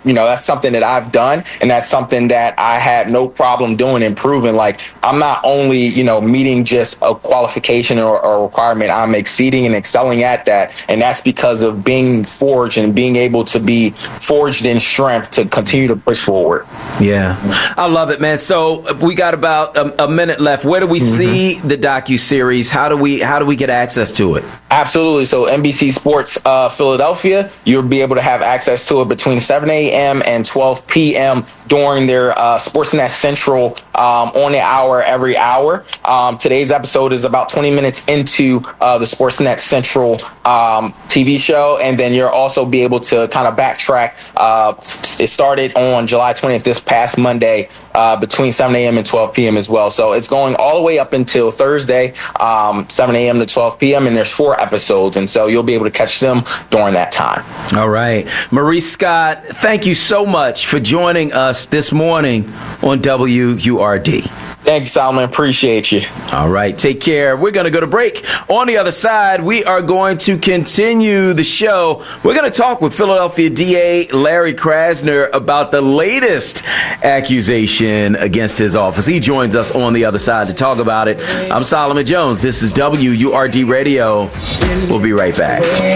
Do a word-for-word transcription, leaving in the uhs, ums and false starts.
you know, that's something that I've done, and that's something that I had no problem doing, improving. Like, I'm not only, you know, meeting just a qualification or a requirement, I'm exceeding and excelling at that. And that's because of being forged and being able to be forged in strength to continue to push forward. Yeah, I love it, man. So we got about a, a minute left. Where do we mm-hmm. see the docuseries? How do we how do we get access to it? Absolutely. So N B C Sports uh, Philadelphia, you'll be able to have access to it between seven a.m. and twelve p.m. during their uh, Sportsnet Central um, on the hour every hour. Um, today's episode is about twenty minutes into uh, the Sportsnet Central um, T V show, and then you'll also be able to kind of backtrack. Uh, it started on July twentieth, this past Monday, uh, between seven a.m. and twelve p.m. as well. So it's going all the way up until Thursday, um, seven a.m. to twelve p.m., and there's four episodes, and so you'll be able to catch them during that time. All right. Maurice Scott, thank you so much for joining us this morning on W U R D. Thank you, Solomon. Appreciate you. All right. Take care. We're going to go to break. On the other side, we are going to continue the show. We're going to talk with Philadelphia D A Larry Krasner about the latest accusation against his office. He joins us on the other side to talk about it. I'm Solomon Jones. This is W U R D Radio. We'll be right back.